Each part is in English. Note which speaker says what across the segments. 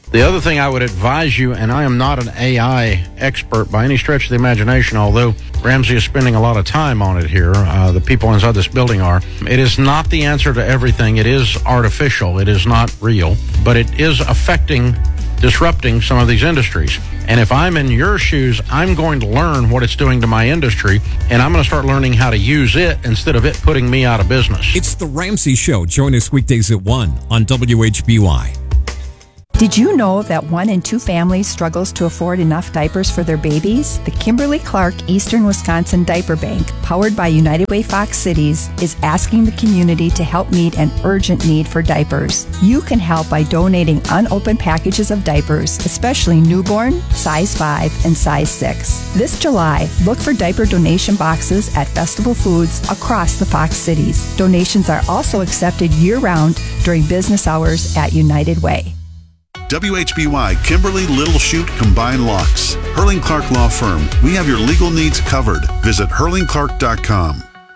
Speaker 1: The other thing I would advise you, and I am not an AI expert by any stretch of the imagination, although Ramsey is spending a lot of time on it here, the people inside this building are. It is not the answer to everything. It is artificial. It is not real, but it is disrupting some of these industries. And if I'm in your shoes, I'm going to learn what it's doing to my industry, and I'm going to start learning how to use it instead of it putting me out of business.
Speaker 2: It's The Ramsey Show. Join us weekdays at 1 on WHBY.
Speaker 3: Did you know that 1 in 2 families struggles to afford enough diapers for their babies? The Kimberly-Clark Eastern Wisconsin Diaper Bank, powered by United Way Fox Cities, is asking the community to help meet an urgent need for diapers. You can help by donating unopened packages of diapers, especially newborn, size 5, and size 6. This July, look for diaper donation boxes at Festival Foods across the Fox Cities. Donations are also accepted year-round during business hours at United Way.
Speaker 4: WHBY Kimberly Little Chute Combined Locks. Hurling Clark Law Firm. We have your legal needs covered. Visit hurlingclark.com.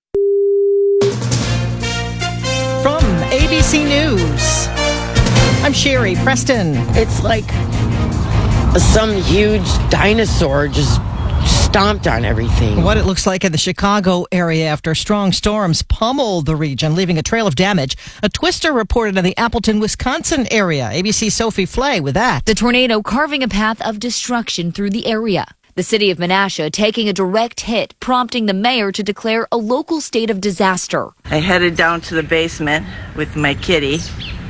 Speaker 5: From ABC News, I'm Sherry Preston.
Speaker 6: It's like some huge dinosaur just stomped on everything.
Speaker 5: What it looks like in the Chicago area after strong storms pummeled the region, leaving a trail of damage. A twister reported in the Appleton, Wisconsin area. ABC's Sophie Flay with that.
Speaker 7: The tornado carving a path of destruction through the area. The city of Menasha taking a direct hit, prompting the mayor to declare a local state of disaster.
Speaker 8: I headed down to the basement with my kitty.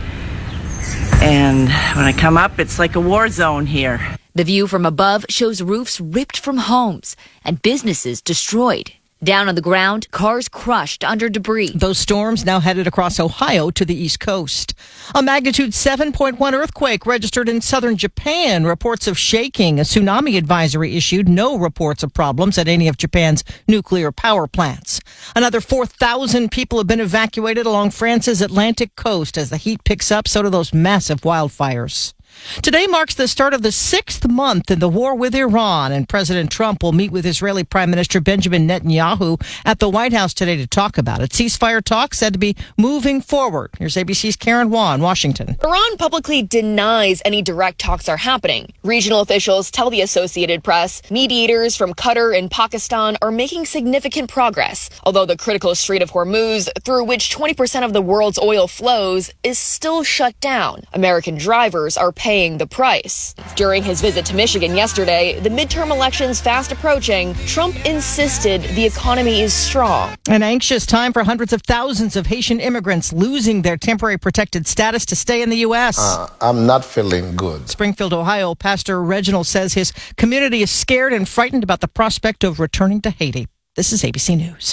Speaker 8: And when I come up, it's like a war zone here.
Speaker 7: The view from above shows roofs ripped from homes and businesses destroyed. Down on the ground, cars crushed under debris.
Speaker 5: Those storms now headed across Ohio to the East Coast. A magnitude 7.1 earthquake registered in southern Japan. Reports of shaking. A tsunami advisory issued. No reports of problems at any of Japan's nuclear power plants. Another 4,000 people have been evacuated along France's Atlantic coast. As the heat picks up, so do those massive wildfires. Today marks the start of the 6th month in the war with Iran, and President Trump will meet with Israeli Prime Minister Benjamin Netanyahu at the White House today to talk about it. Ceasefire talks said to be moving forward. Here's ABC's Karen Waugh in Washington.
Speaker 9: Iran publicly denies any direct talks are happening. Regional officials tell the Associated Press mediators from Qatar and Pakistan are making significant progress, although the critical Strait of Hormuz, through which 20% of the world's oil flows, is still shut down. American drivers are paying the price. During his visit to Michigan yesterday, the midterm elections fast approaching, Trump insisted the economy is strong.
Speaker 5: An anxious time for hundreds of thousands of Haitian immigrants losing their temporary protected status to stay in the U.S.
Speaker 10: I'm not feeling good.
Speaker 5: Springfield, Ohio, Pastor Reginald says his community is scared and frightened about the prospect of returning to Haiti. This is ABC News.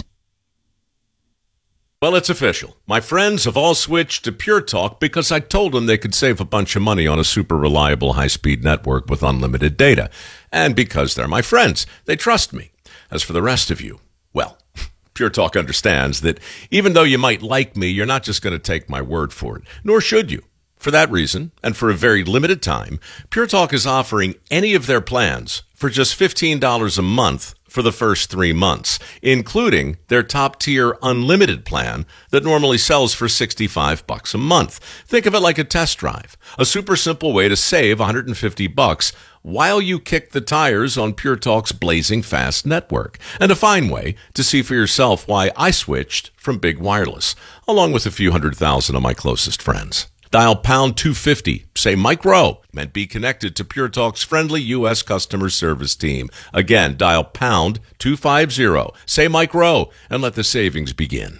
Speaker 11: Well, it's official. My friends have all switched to Pure Talk because I told them they could save a bunch of money on a super reliable high-speed network with unlimited data. And because they're my friends, they trust me. As for the rest of you, well, Pure Talk understands that even though you might like me, you're not just going to take my word for it, nor should you. For that reason, and for a very limited time, Pure Talk is offering any of their plans for just $15 a month for the first 3 months, including their top-tier unlimited plan that normally sells for $65 a month. Think of it like a test drive, a super simple way to save $150 while you kick the tires on Pure Talk's blazing fast network, and a fine way to see for yourself why I switched from big wireless, along with a few 100,000 of my closest friends. Dial pound 250, say Mike Rowe, and be connected to Pure Talk's friendly U.S. customer service team. Again, dial pound 250, say Mike Rowe, and let the savings begin.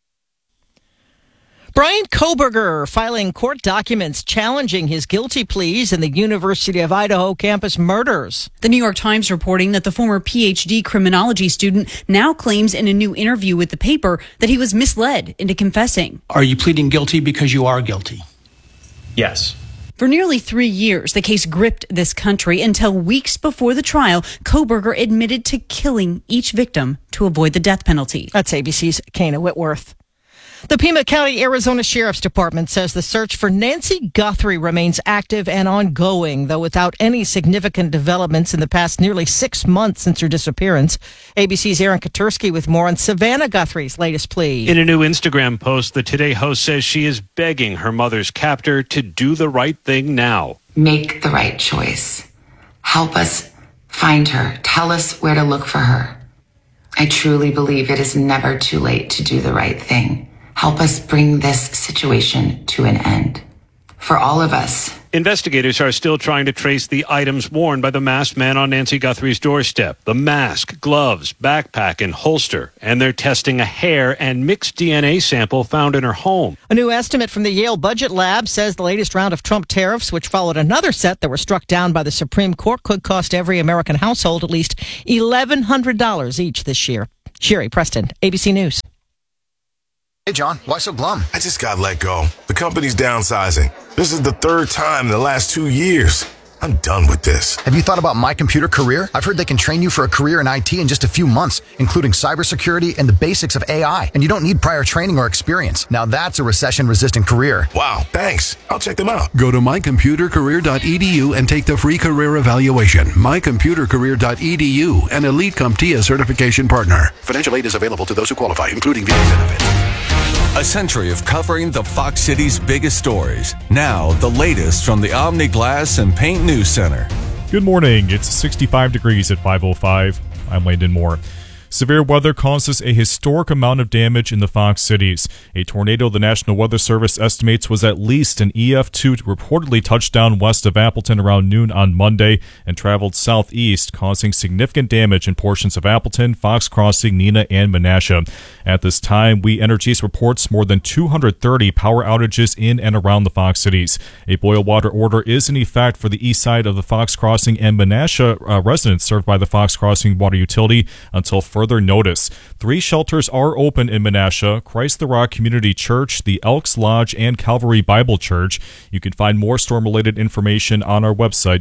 Speaker 5: Brian Kohberger filing court documents challenging his guilty pleas in the University of Idaho campus murders.
Speaker 12: The New York Times reporting that the former PhD criminology student now claims in a new interview with the paper that he was misled into confessing.
Speaker 13: Are you pleading guilty because you are guilty?
Speaker 14: Yes.
Speaker 12: For nearly 3 years, the case gripped this country until weeks before the trial, Kohberger admitted to killing each victim to avoid the death penalty.
Speaker 5: That's ABC's Kana Whitworth. The Pima County, Arizona Sheriff's Department says the search for Nancy Guthrie remains active and ongoing, though without any significant developments in the past nearly 6 months since her disappearance. ABC's Aaron Katursky with more on Savannah Guthrie's latest plea.
Speaker 14: In a new Instagram post, the Today host says she is begging her mother's captor to do the right thing now.
Speaker 15: make the right choice. Help us find her. Tell us where to look for her. I truly believe it is never too late to do the right thing. Help us bring this situation to an end. For all of us.
Speaker 14: Investigators are still trying to trace the items worn by the masked man on Nancy Guthrie's doorstep. The mask, gloves, backpack, and holster. And they're testing a hair and mixed DNA sample found in her home.
Speaker 5: A new estimate from the Yale Budget Lab says the latest round of Trump tariffs, which followed another set that were struck down by the Supreme Court, could cost every American household at least $1,100 each this year. Sherry Preston, ABC News.
Speaker 16: Hey, John, why so glum?
Speaker 17: I just got let go. The company's downsizing. This is the third time in the last 2 years. I'm done with this.
Speaker 16: Have you thought about My Computer Career? I've heard they can train you for a career in IT in just a few months, including cybersecurity and the basics of AI. And you don't need prior training or experience. Now that's a recession-resistant career.
Speaker 17: Wow, thanks. I'll check them out.
Speaker 18: Go to mycomputercareer.edu and take the free career evaluation. mycomputercareer.edu, an Elite CompTIA certification partner. Financial aid is available to those who qualify, including VA benefits.
Speaker 19: A century of covering the Fox City's biggest stories. Now, the latest from the Omni Glass and Paint News Center.
Speaker 20: Good morning. It's 65 degrees at 5:05. I'm Landon Moore. Severe weather causes a historic amount of damage in the Fox Cities. A tornado the National Weather Service estimates was at least an EF2 reportedly touched down west of Appleton around noon on Monday and traveled southeast, causing significant damage in portions of Appleton, Fox Crossing, Neenah, and Menasha. At this time, We Energies reports more than 230 power outages in and around the Fox Cities. A boil water order is in effect for the east side of the Fox Crossing and Menasha residents served by the Fox Crossing Water Utility until further notice. 3 shelters are open in Menasha: Christ the Rock Community Church, the Elks Lodge, and Calvary Bible Church. You can find more storm-related information on our website,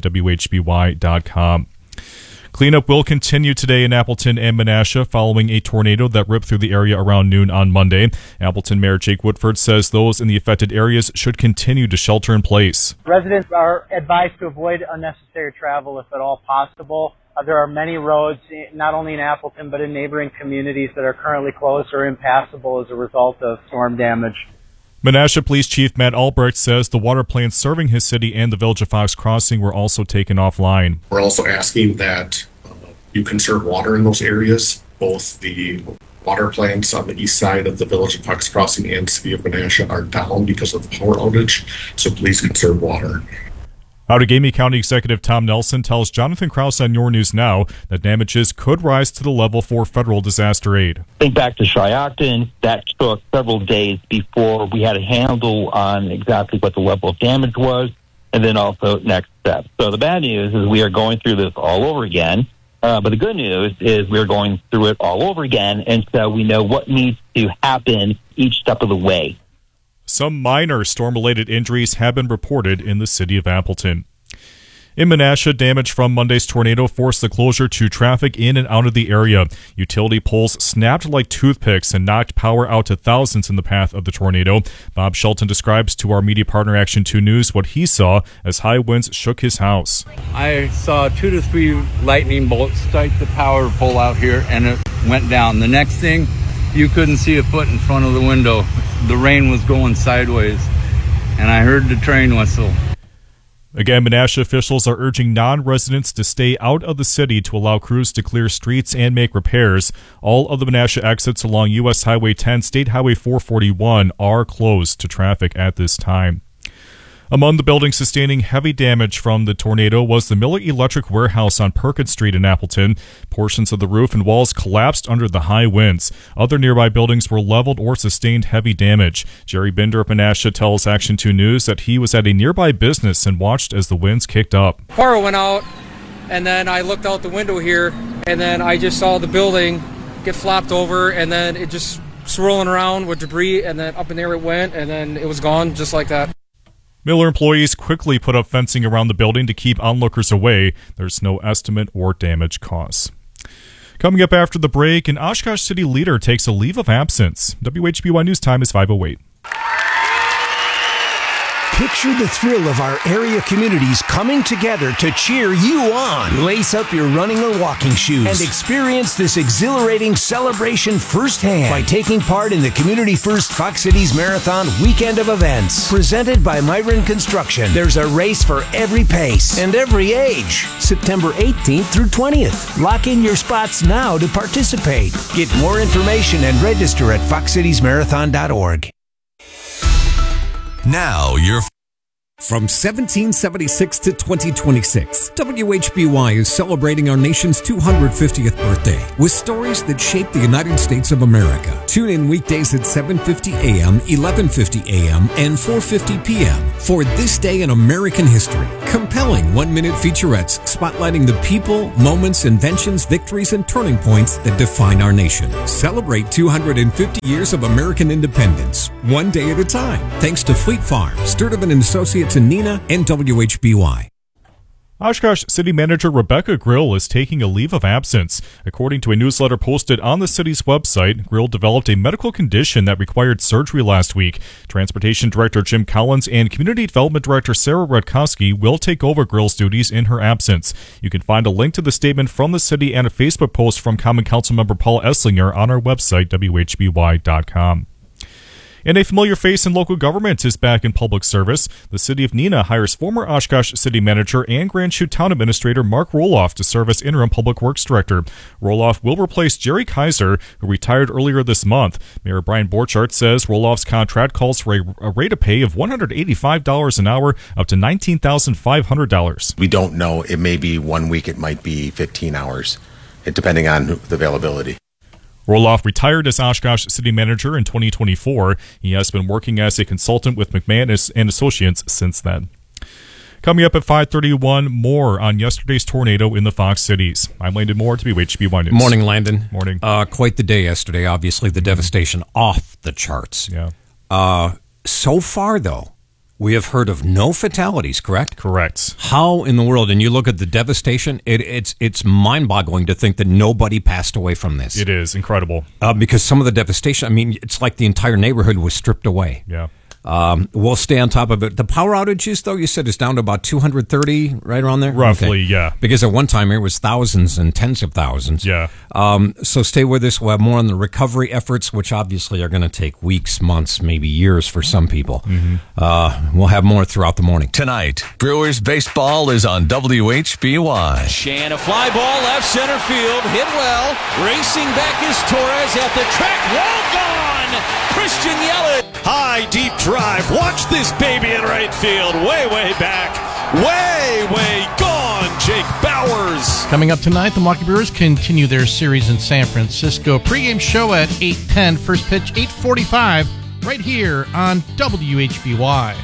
Speaker 20: WHBY.com. Cleanup will continue today in Appleton and Menasha following a tornado that ripped through the area around noon on Monday. Appleton Mayor Jake Woodford says those in the affected areas should continue to shelter in place.
Speaker 21: Residents are advised to avoid unnecessary travel if at all possible. There are many roads, not only in Appleton, but in neighboring communities that are currently closed or impassable as a result of storm damage.
Speaker 20: Menasha Police Chief Matt Albrecht says the water plants serving his city and the Village of Fox Crossing were also taken offline.
Speaker 22: We're also asking that you conserve water in those areas. Both the water plants on the east side of the Village of Fox Crossing and City of Menasha are down because of the power outage, so please conserve water.
Speaker 20: Outagamie County Executive Tom Nelson tells Jonathan Krause on Your News Now that damages could rise to the level for federal disaster aid.
Speaker 23: Think back to Shiocton. That took several days before we had a handle on exactly what the level of damage was, and then also next steps. So the bad news is we are going through this all over again. But the good news is we're going through it all over again, and so we know what needs to happen each step of the way.
Speaker 20: Some minor storm-related injuries have been reported in the city of Appleton. In Menasha, damage from Monday's tornado forced the closure to traffic in and out of the area. Utility poles snapped like toothpicks and knocked power out to thousands in the path of the tornado. Bob Shelton describes to our media partner Action 2 News what he saw as high winds shook his house.
Speaker 24: I saw 2 to 3 lightning bolts strike the power pole out here, and it went down. The next thing, you couldn't see a foot in front of the window. The rain was going sideways, and I heard the train whistle.
Speaker 20: Again, Menasha officials are urging non-residents to stay out of the city to allow crews to clear streets and make repairs. All of the Menasha exits along U.S. Highway 10, State Highway 441 are closed to traffic at this time. Among the buildings sustaining heavy damage from the tornado was the Miller Electric Warehouse on Perkins Street in Appleton. Portions of the roof and walls collapsed under the high winds. Other nearby buildings were leveled or sustained heavy damage. Jerry Binder of Menasha tells Action 2 News that he was at a nearby business and watched as the winds kicked up.
Speaker 25: Power went out, and then I looked out the window here, and then I just saw the building get flopped over, and then it just swirling around with debris, and then up in there it went, and then it was gone just like that.
Speaker 20: Miller employees quickly put up fencing around the building to keep onlookers away. There's no estimate or damage caused. Coming up after the break, an Oshkosh City leader takes a leave of absence. WHBY News Time is 5:08.
Speaker 1: Picture the thrill of our area communities coming together to cheer you on. Lace up your running or walking shoes and experience this exhilarating celebration firsthand by taking part in the Community First Fox Cities Marathon weekend of events. Presented by Myron Construction, there's a race for every pace and every age. September 18th through 20th. Lock in your spots now to participate. Get more information and register at foxcitiesmarathon.org.
Speaker 2: Now you're... From 1776 to 2026, WHBY is celebrating our nation's 250th birthday with stories that shape the United States of America. Tune in weekdays at 7:50 a.m., 11:50 a.m., and 4:50 p.m. for This Day in American History. Compelling one-minute featurettes spotlighting the people, moments, inventions, victories, and turning points that define our nation. Celebrate 250 years of American independence, one day at a time. Thanks to Fleet Farm, Sturtevant & Associates in Neenah, and WHBY.
Speaker 20: Oshkosh City Manager Rebecca Grill is taking a leave of absence. According to a newsletter posted on the city's website, Grill developed a medical condition that required surgery last week. Transportation Director Jim Collins and Community Development Director Sarah Redkowski will take over Grill's duties in her absence. You can find a link to the statement from the city and a Facebook post from Common Council member Paul Esslinger on our website, WHBY.com. And a familiar face in local government is back in public service. The city of Neenah hires former Oshkosh City Manager and Grand Chute Town Administrator Mark Roloff to serve as interim Public Works Director. Roloff will replace Jerry Kaiser, who retired earlier this month. Mayor Brian Borchardt says Roloff's contract calls for a rate of pay of $185 an hour up to $19,500.
Speaker 3: We don't know. It may be 1 week. It might be 15 hours, depending on the availability.
Speaker 20: Roloff retired as Oshkosh City Manager in 2024. He has been working as a consultant with McMahon and Associates since then. Coming up at 5:31, more on yesterday's tornado in the Fox Cities. I'm Landon Moore to WHBY News.
Speaker 4: Morning, Landon.
Speaker 20: Morning.
Speaker 4: Quite the day yesterday. Obviously, the devastation off the charts.
Speaker 20: Yeah.
Speaker 4: So far, though, we have heard of no fatalities, correct?
Speaker 20: Correct.
Speaker 4: How in the world, and you look at the devastation, it's mind-boggling to think that nobody passed away from this.
Speaker 20: It is incredible.
Speaker 4: Because some of the devastation, I mean, it's like the entire neighborhood was stripped away.
Speaker 20: Yeah.
Speaker 4: We'll stay on top of it. The power outages, though, you said is down to about 230, right around there?
Speaker 20: Roughly,
Speaker 4: okay.
Speaker 20: Yeah.
Speaker 4: Because at one time it was thousands and tens of thousands.
Speaker 20: Yeah.
Speaker 4: So stay with us. We'll have more on the recovery efforts, which obviously are going to take weeks, months, maybe years for some people.
Speaker 20: Mm-hmm.
Speaker 4: We'll have more throughout the morning.
Speaker 19: Tonight, Brewers baseball is on WHBY.
Speaker 6: Shan, a fly ball left center field, hit well. Racing back is Torres at the track, wall gone. Christian Yelich. High, deep drive. Watch this baby in right field. Way, way back. Way gone. Jake Bowers.
Speaker 26: Coming up tonight, the Milwaukee Brewers continue their series in San Francisco. Pre-game show at 8:10. First pitch, 8:45. Right here on WHBY.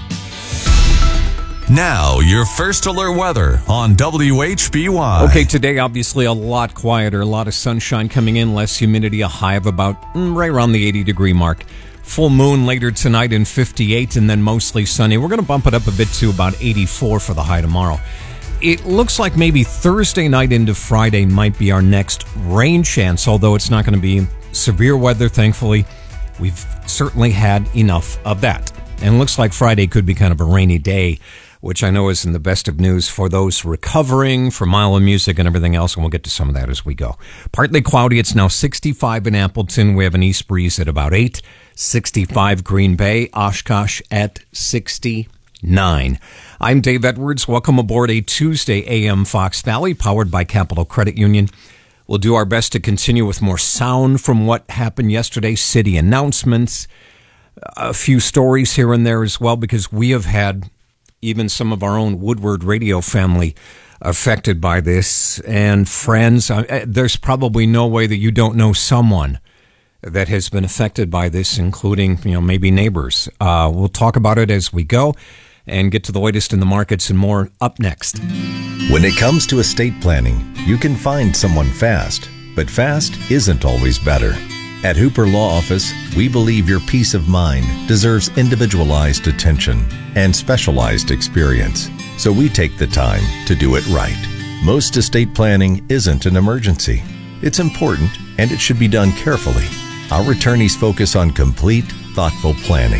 Speaker 19: Now, your first alert weather on WHBY.
Speaker 4: Okay, today obviously a lot quieter, a lot of sunshine coming in, less humidity, a high of about right around the 80-degree mark. Full moon later tonight in 58 and then mostly sunny. We're going to bump it up a bit to about 84 for the high tomorrow. It looks like maybe Thursday night into Friday might be our next rain chance, although it's not going to be severe weather, thankfully. We've certainly had enough of that. And it looks like Friday could be kind of a rainy day, which I know isn't the best of news for those recovering, for Mile of Music and everything else, and we'll get to some of that as we go. Partly cloudy, it's now 65 in Appleton. We have an east breeze at about 8. 65 Green Bay, Oshkosh at 69. I'm Dave Edwards. Welcome aboard a Tuesday AM Fox Valley, powered by Capital Credit Union. We'll do our best to continue with more sound from what happened yesterday, city announcements, a few stories here and there as well, because we have had even some of our own Woodward Radio family affected by this, and friends. There's probably no way that you don't know someone that has been affected by this, including, maybe neighbors. We'll talk about it as we go and get to the latest in the markets and more up next.
Speaker 27: When it comes to estate planning, you can find someone fast, but fast isn't always better. At Hooper Law Office, we believe your peace of mind deserves individualized attention and specialized experience, so we take the time to do it right. Most estate planning isn't an emergency. It's important, and it should be done carefully. Our attorneys focus on complete, thoughtful planning.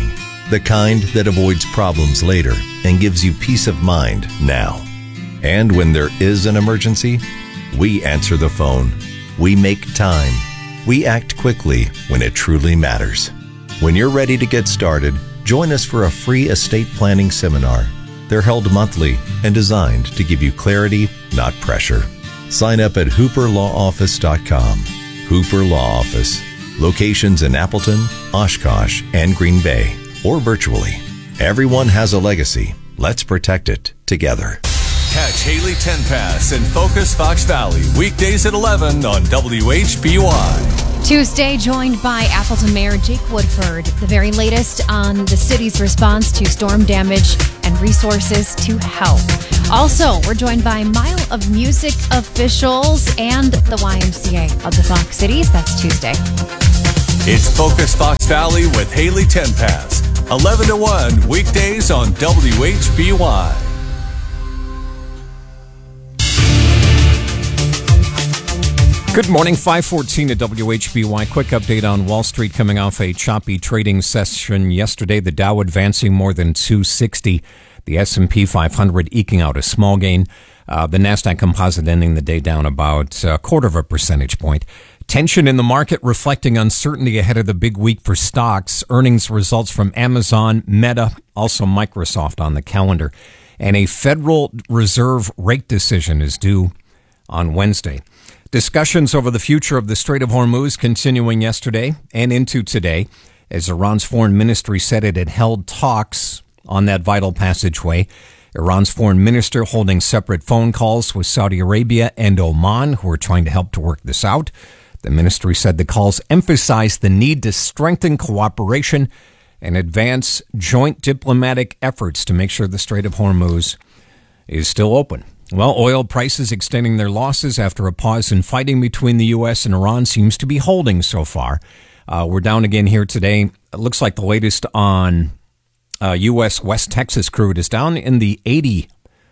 Speaker 27: The kind that avoids problems later and gives you peace of mind now. And when there is an emergency, we answer the phone. We make time. We act quickly when it truly matters. When you're ready to get started, join us for a free estate planning seminar. They're held monthly and designed to give you clarity, not pressure. Sign up at hooperlawoffice.com. Hooper Law Office. Locations in Appleton, Oshkosh, and Green Bay, or virtually. Everyone has a legacy. Let's protect it together.
Speaker 19: Catch Haley Tenpass and Focus Fox Valley weekdays at 11 on WHBY.
Speaker 7: Tuesday, joined by Appleton Mayor Jake Woodford. The very latest on the city's response to storm damage and resources to help. Also, we're joined by Mile of Music officials and the YMCA of the Fox Cities. That's Tuesday.
Speaker 19: It's Focus Fox Valley with Haley Tenpass. 11 to 1 weekdays on WHBY.
Speaker 4: Good morning, 5:14 at WHBY. Quick update on Wall Street coming off a choppy trading session yesterday. The Dow advancing more than 260. The S&P 500 eking out a small gain. The NASDAQ composite ending the day down about a quarter of a percentage point. Tension in the market reflecting uncertainty ahead of the big week for stocks. Earnings results from Amazon, Meta, also Microsoft on the calendar. And a Federal Reserve rate decision is due on Wednesday. Discussions over the future of the Strait of Hormuz continuing yesterday and into today, as Iran's foreign ministry said it had held talks on that vital passageway. Iran's foreign minister holding separate phone calls with Saudi Arabia and Oman, who are trying to help to work this out. The ministry said the calls emphasized the need to strengthen cooperation and advance joint diplomatic efforts to make sure the Strait of Hormuz is still open. Well, oil prices extending their losses after a pause in fighting between the U.S. and Iran seems to be holding so far. We're down again here today. It looks like the latest on U.S. West Texas crude is down in the 80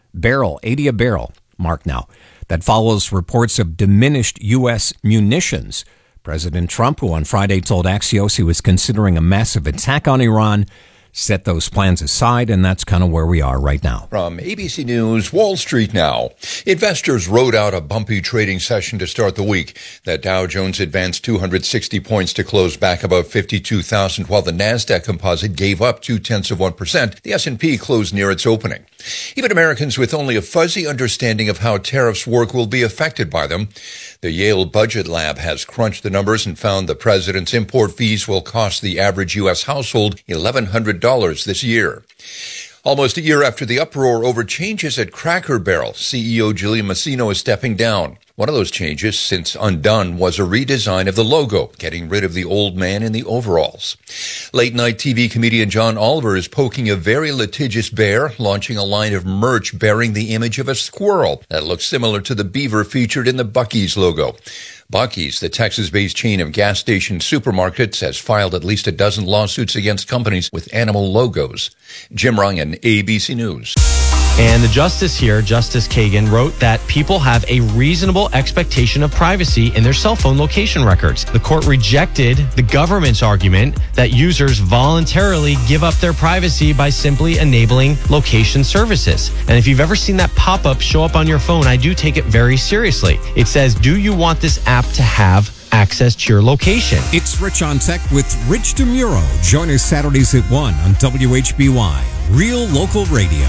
Speaker 4: a barrel mark now. That follows reports of diminished U.S. munitions. President Trump, who on Friday told Axios he was considering a massive attack on Iran, set those plans aside, and that's kind of where we are right now.
Speaker 8: From ABC News, Wall Street now. Investors rode out a bumpy trading session to start the week. The Dow Jones advanced 260 points to close back above 52,000, while the NASDAQ composite gave up 0.2%. The S&P closed near its opening. Even Americans with only a fuzzy understanding of how tariffs work will be affected by them. The Yale Budget Lab has crunched the numbers and found the president's import fees will cost the average U.S. household $1,100 this year. Almost a year after the uproar over changes at Cracker Barrel, CEO Julie Masino is stepping down. One of those changes, since undone, was a redesign of the logo, getting rid of the old man in the overalls. Late-night TV comedian John Oliver is poking a very litigious bear, launching a line of merch bearing the image of a squirrel that looks similar to the beaver featured in the Buc-ee's logo. Buc-ee's, the Texas-based chain of gas station supermarkets, has filed at least a dozen lawsuits against companies with animal logos. Jim Ryan, ABC News.
Speaker 9: And the justice here, Justice Kagan, wrote that people have a reasonable expectation of privacy in their cell phone location records. The court rejected the government's argument that users voluntarily give up their privacy by simply enabling location services. And if you've ever seen that pop-up show up on your phone, I do take it very seriously. It says, do you want this app to have access to your location?
Speaker 2: It's Rich on Tech with Rich DeMuro. Join us Saturdays at 1 on WHBY, Real Local Radio.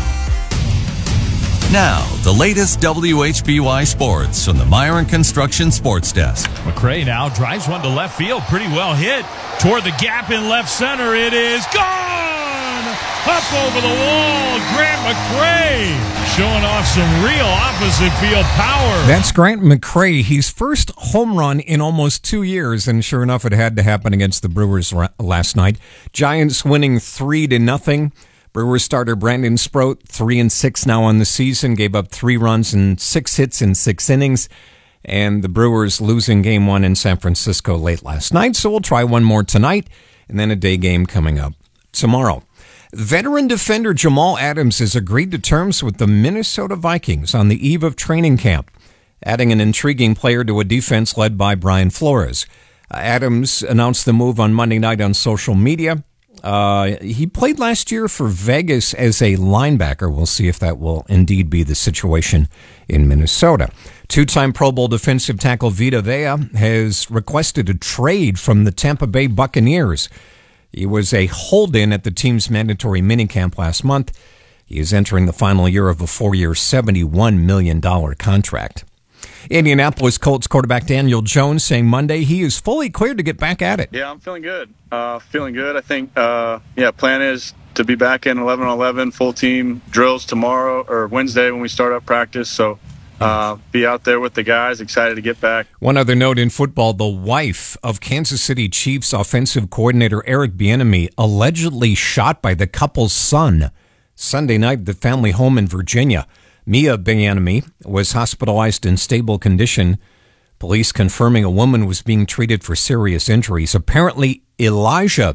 Speaker 19: Now, the latest WHBY sports from the Myron Construction Sports Desk.
Speaker 6: McCray now drives one to left field. Pretty well hit. Toward the gap in left center. It is gone! Up over the wall. Grant McCray showing off some real opposite field power.
Speaker 4: That's Grant McCray. He's first home run in almost 2 years, and sure enough, it had to happen against the Brewers last night. Giants winning 3-0. Brewers starter Brandon Sproat, 3-6 now on the season, gave up 3 runs and 6 hits in 6 innings. And the Brewers losing game 1 in San Francisco late last night. So we'll try one more tonight and then a day game coming up tomorrow. Veteran defender Jamal Adams has agreed to terms with the Minnesota Vikings on the eve of training camp, adding an intriguing player to a defense led by Brian Flores. Adams announced the move on Monday night on social media. He played last year for Vegas as a linebacker. We'll see if that will indeed be the situation in Minnesota. Two-time Pro Bowl defensive tackle Vita Vea has requested a trade from the Tampa Bay Buccaneers. He was a hold-in at the team's mandatory minicamp last month. He is entering the final year of a 4-year, $71 million contract. Indianapolis Colts quarterback Daniel Jones saying Monday he is fully cleared to get back at it.
Speaker 5: Yeah, I'm feeling good. I think, plan is to be back in 11-on-11 full team drills tomorrow or Wednesday when we start up practice. So be out there with the guys, excited to get back.
Speaker 4: One other note in football, the wife of Kansas City Chiefs offensive coordinator Eric Bieniemy allegedly shot by the couple's son Sunday night at the family home in Virginia. Mia Bieniemy was hospitalized in stable condition. Police confirming a woman was being treated for serious injuries. Apparently, Elijah